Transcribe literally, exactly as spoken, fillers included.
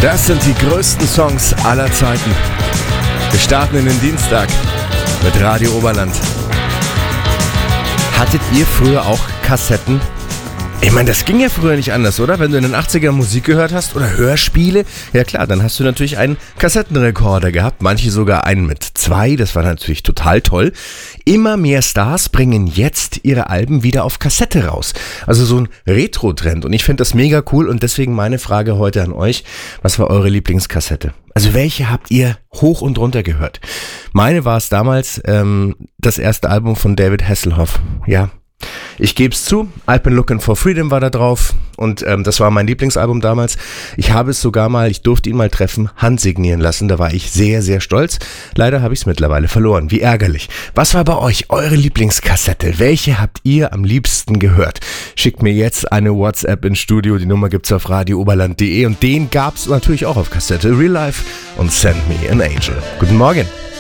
Das sind die größten Songs aller Zeiten. Wir starten in den Dienstag mit Radio Oberland. Hattet ihr früher auch Kassetten? Ich meine, das ging ja früher nicht anders, oder? Wenn du in den achtzigern Musik gehört hast oder Hörspiele, ja klar, dann hast du natürlich einen Kassettenrekorder gehabt, manche sogar einen mit zwei, das war natürlich total toll. Immer mehr Stars bringen jetzt ihre Alben wieder auf Kassette raus, also so ein Retro-Trend und ich finde das mega cool und deswegen meine Frage heute an euch, was war eure Lieblingskassette? Also welche habt ihr hoch und runter gehört? Meine war es damals, ähm, das erste Album von David Hasselhoff, ja. Ich gebe es zu, I've Been Looking for Freedom war da drauf und ähm, das war mein Lieblingsalbum damals. Ich habe es sogar mal, ich durfte ihn mal treffen, handsignieren lassen, da war ich sehr, sehr stolz. Leider habe ich es mittlerweile verloren, wie ärgerlich. Was war bei euch eure Lieblingskassette? Welche habt ihr am liebsten gehört? Schickt mir jetzt eine WhatsApp ins Studio, die Nummer gibt's auf radio oberland punkt de und den gab's natürlich auch auf Kassette, Real Life und Send Me an Angel. Guten Morgen.